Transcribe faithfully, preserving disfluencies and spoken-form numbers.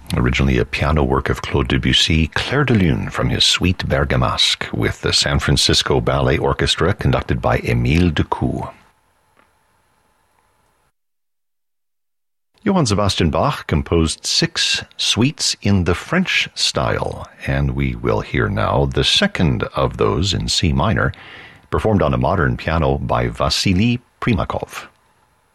Originally a piano work of Claude Debussy, Clair de Lune from his Suite Bergamasque with the San Francisco Ballet Orchestra conducted by Émile Decou. Johann Sebastian Bach composed six suites in the French style, and we will hear now the second of those in C minor, performed on a modern piano by Vassily Primakov.